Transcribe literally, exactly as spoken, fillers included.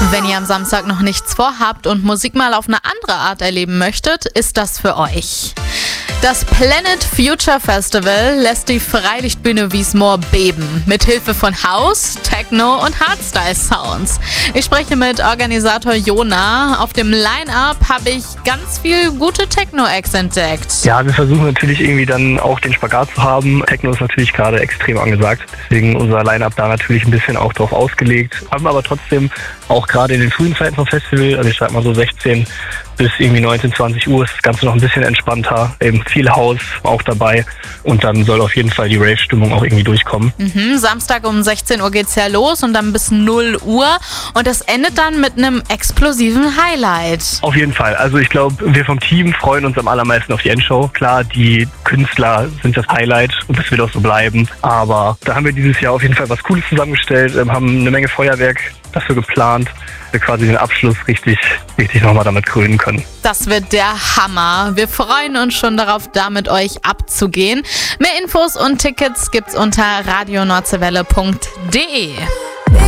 Wenn ihr am Samstag noch nichts vorhabt und Musik mal auf eine andere Art erleben möchtet, ist das für euch. Das Planet Future Festival lässt die Freilichtbühne Wiesmoor beben. Mit Hilfe von House, Techno und Hardstyle-Sounds. Ich spreche mit Organisator Jona. Auf dem Line-Up habe ich ganz viel gute Techno-Acts entdeckt. Ja, wir versuchen natürlich irgendwie dann auch den Spagat zu haben. Techno ist natürlich gerade extrem angesagt. Deswegen unser Line-Up da natürlich ein bisschen auch drauf ausgelegt. Haben aber trotzdem auch gerade in den frühen Zeiten vom Festival, also ich sag mal so sechzehn bis irgendwie neunzehn, zwanzig Uhr ist das Ganze noch ein bisschen entspannter. Eben viel Haus auch dabei. Und dann soll auf jeden Fall die Rave-Stimmung auch irgendwie durchkommen. Mhm, Samstag um sechzehn Uhr geht's ja los und dann bis null Uhr. Und das endet dann mit einem explosiven Highlight. Auf jeden Fall. Also ich glaube, wir vom Team freuen uns am allermeisten auf die Endshow. Klar, die Künstler sind das Highlight und das wird auch so bleiben. Aber da haben wir dieses Jahr auf jeden Fall was Cooles zusammengestellt, haben eine Menge Feuerwerk dafür geplant, wir quasi den Abschluss richtig, richtig nochmal damit krönen können. Das wird der Hammer. Wir freuen uns schon darauf, da mit euch abzugehen. Mehr Infos und Tickets gibt's unter radio nordseewelle punkt de.